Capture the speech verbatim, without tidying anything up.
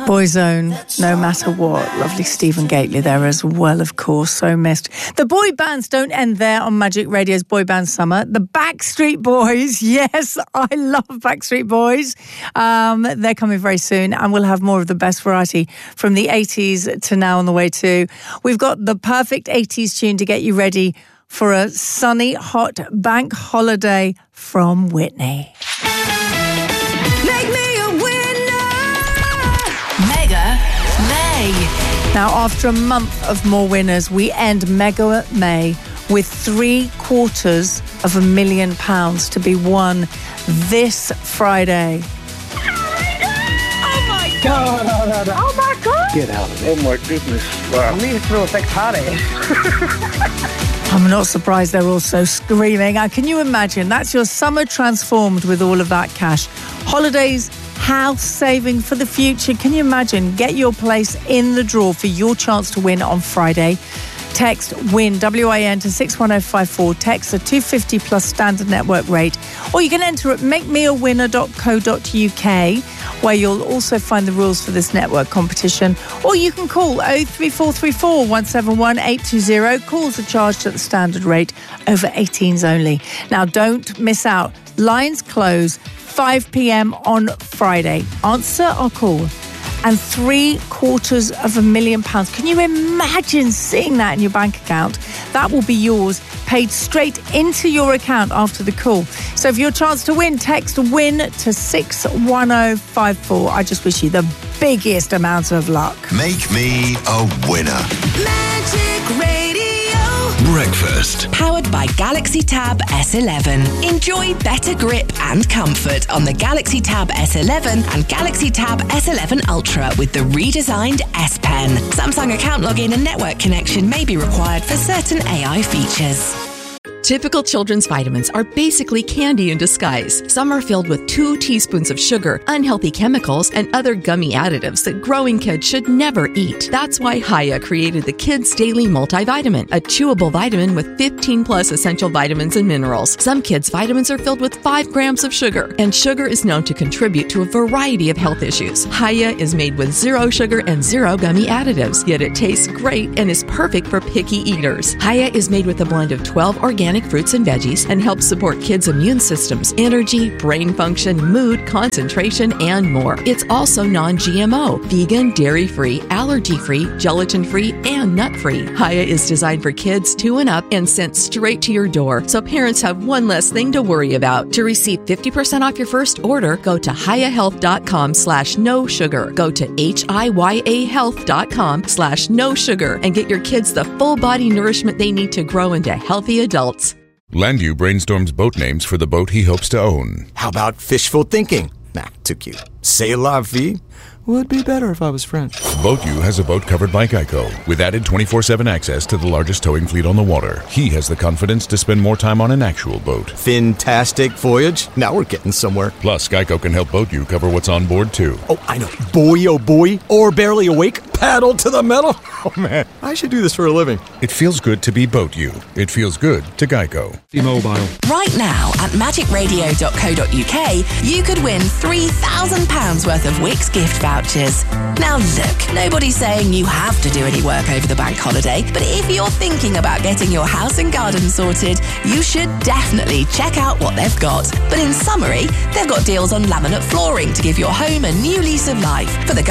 Boyzone, No Matter What. Lovely Stephen Gately there as well, of course. So missed. The boy bands don't end there on Magic Radio's Boy Band Summer. The Backstreet Boys, yes, I love Backstreet Boys. Um, they're coming very soon, and we'll have more of the best variety from the eighties to now on the way too. We've got the perfect eighties tune to get you ready for a sunny, hot bank holiday from Whitney. Now, after a month of more winners, we end Mega May with three quarters of a million pounds to be won this Friday. Oh my God! No, no, no. Oh my God! Get out of it! Oh my goodness! Wow! I need to throw a big party. I'm not surprised they're all so screaming. Uh, can you imagine? That's your summer transformed with all of that cash. Holidays, house saving for the future. Can you imagine? Get your place in the draw for your chance to win on Friday. Text WIN, W I N, to six one oh five four. Text a two fifty plus standard network rate. Or you can enter at make me a winner dot co dot uk, where you'll also find the rules for this network competition. Or you can call oh three four three four, one seven one, eight two zero. Calls are charged at the standard rate, over eighteens only. Now, don't miss out. Lines close five p.m. on Friday. Answer our call. And three quarters of a million pounds. Can you imagine seeing that in your bank account? That will be yours, paid straight into your account after the call. So for your chance to win, text WIN to six one oh five four. I just wish you the biggest amount of luck. Make me a winner. Magic Radio. Breakfast. Powered by Galaxy Tab S eleven. Enjoy better grip and comfort on the Galaxy Tab S eleven and Galaxy Tab S eleven Ultra with the redesigned S Pen. Samsung account login and network connection may be required for certain A I features. Typical children's vitamins are basically candy in disguise. Some are filled with two teaspoons of sugar, unhealthy chemicals, and other gummy additives that growing kids should never eat. That's why Hiya created the Kids Daily Multivitamin, a chewable vitamin with fifteen plus essential vitamins and minerals. Some kids' vitamins are filled with five grams of sugar, and sugar is known to contribute to a variety of health issues. Hiya is made with zero sugar and zero gummy additives, yet it tastes great and is perfect for picky eaters. Hiya is made with a blend of twelve organic fruits and veggies and helps support kids' immune systems, energy, brain function, mood, concentration, and more. It's also non-G M O, vegan, dairy-free, allergy-free, gelatin-free, and nut-free. Hiya is designed for kids two and up and sent straight to your door, so parents have one less thing to worry about. To receive fifty percent off your first order, go to hiyahealth.com slash no sugar. Go to H-I-Y-A health.com slash no sugar and get your kids the full body nourishment they need to grow into healthy adults. Landu brainstorms boat names for the boat he hopes to own. How about fishful thinking? Nah, too cute. C'est la vie? Would be better if I was French. BoatU has a boat covered by Geico, with added twenty-four seven access to the largest towing fleet on the water. He has the confidence to spend more time on an actual boat. Fantastic voyage. Now we're getting somewhere. Plus, Geico can help BoatU cover what's on board, too. Oh, I know. Boy, oh boy. Or barely awake. Paddle to the metal. Oh, man. I should do this for a living. It feels good to be BoatU. It feels good to Geico. T-Mobile. Right now at magic radio dot co dot uk, you could win three thousand pounds worth of Wix gift vouchers. Now look, nobody's saying you have to do any work over the bank holiday, but if you're thinking about getting your house and garden sorted, you should definitely check out what they've got. But in summary, they've got deals on laminate flooring to give your home a new lease of life. For the